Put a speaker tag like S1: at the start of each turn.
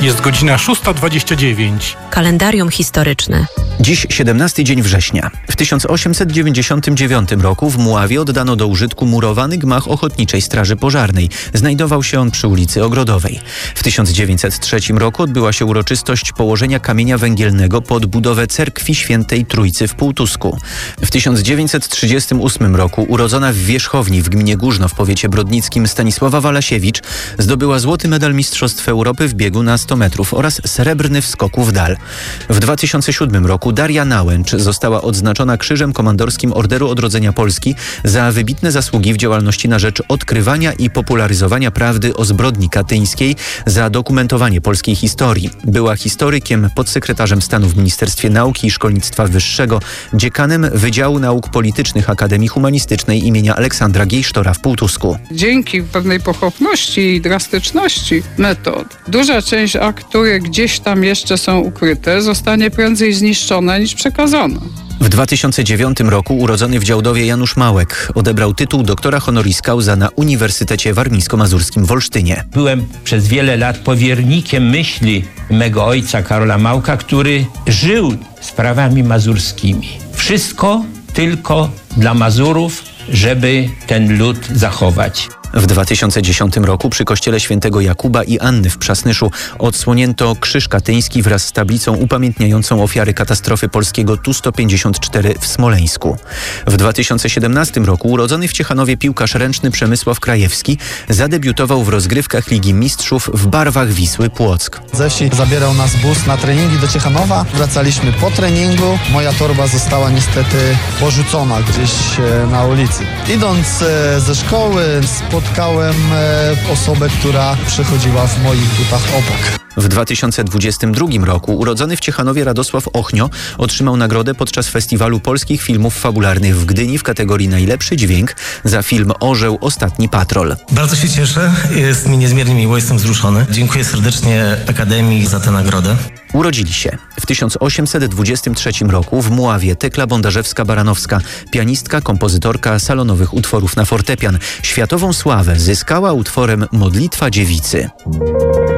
S1: Jest godzina 6:29.
S2: Kalendarium historyczne.
S3: Dziś 17 dzień września. W 1899 roku w Mławie oddano do użytku murowany gmach Ochotniczej Straży Pożarnej. Znajdował się on przy ulicy Ogrodowej. W 1903 roku odbyła się uroczystość położenia kamienia węgielnego pod budowę Cerkwi Świętej Trójcy w Półtusku. W 1938 roku urodzona w Wierzchowni w gminie Górzno w powiecie brodnickim Stanisława Walasiewicz zdobyła złoty medal Mistrzostw Europy w biegu na 100 metrów oraz srebrny w skoku w dal. W 2007 roku Daria Nałęcz została odznaczona Krzyżem Komandorskim Orderu Odrodzenia Polski za wybitne zasługi w działalności na rzecz odkrywania i popularyzowania prawdy o zbrodni katyńskiej, za dokumentowanie polskiej historii. Była historykiem, podsekretarzem stanu w Ministerstwie Nauki i Szkolnictwa Wyższego, dziekanem Wydziału Nauk Politycznych Akademii Humanistycznej imienia Aleksandra Giejsztora w Półtusku.
S4: Dzięki pewnej pochopności i drastyczności metod, duża część akt, które gdzieś tam jeszcze są ukryte, zostanie prędzej zniszczona niż przekazana.
S3: W 2009 roku urodzony w Działdowie Janusz Małek odebrał tytuł doktora honoris causa na Uniwersytecie Warmińsko-Mazurskim w Olsztynie.
S5: Byłem przez wiele lat powiernikiem myśli mego ojca Karola Małka, który żył sprawami mazurskimi. Wszystko tylko dla Mazurów, żeby ten lud zachować.
S3: W 2010 roku przy kościele świętego Jakuba i Anny w Przasnyszu odsłonięto krzyż katyński wraz z tablicą upamiętniającą ofiary katastrofy polskiego Tu-154 w Smoleńsku. W 2017 roku urodzony w Ciechanowie piłkarz ręczny Przemysław Krajewski zadebiutował w rozgrywkach Ligi Mistrzów w barwach Wisły Płock.
S6: Ze wsi zabierał nas bus na treningi do Ciechanowa. Wracaliśmy po treningu. Moja torba została niestety porzucona gdzieś na ulicy. Idąc ze szkoły spotkałem osobę, która przechodziła w moich butach obok.
S3: W 2022 roku urodzony w Ciechanowie Radosław Ochnio otrzymał nagrodę podczas Festiwalu Polskich Filmów Fabularnych w Gdyni w kategorii Najlepszy Dźwięk za film Orzeł Ostatni Patrol.
S7: Bardzo się cieszę, jest mi niezmiernie miło, jestem wzruszony. Dziękuję serdecznie Akademii za tę nagrodę.
S3: Urodzili się w 1823 roku w Mławie Tekla Bondarzewska-Baranowska, pianistka, kompozytorka salonowych utworów na fortepian. Światową sławę zyskała utworem Modlitwa Dziewicy.